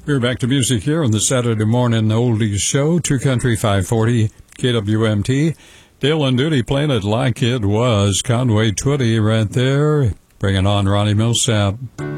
We're back to music here on the Saturday Morning Oldies Show, 2 Country 540, KWMT. Dale and Duty playing it like it was. Conway Twitty right there, bringing on Ronnie Millsap.